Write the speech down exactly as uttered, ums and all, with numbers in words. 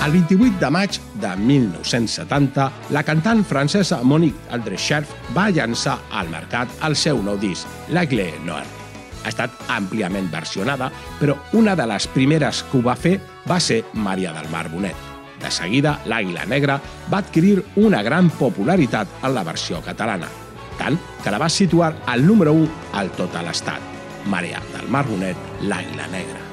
El vint-i-vuit de maig de mil nou-cents setanta, la cantant francesa Monique Aldrecherf va llançar al mercat el seu nou disc, L'Aigle Noir. Ha estat àmpliament versionada, però una de les primeres que ho va fer va ser Maria del Mar Bonet. De seguida, l'Àguila Negra va adquirir una gran popularitat en la versió catalana, tant que la va situar al número u al tot l'estat. Maria del Mar Bonet, L'Àguila Negra.